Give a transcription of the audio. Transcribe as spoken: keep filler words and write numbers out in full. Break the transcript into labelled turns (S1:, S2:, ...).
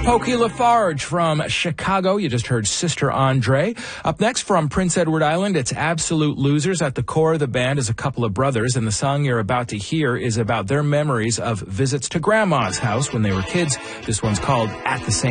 S1: Pokey Lafarge from Chicago. You just heard Sister Andre. Up next from Prince Edward Island, it's Absolute Losers. At the core of the band is a couple of brothers, and the song you're about to hear is about their memories of visits to Grandma's house when they were kids. This one's called At the Same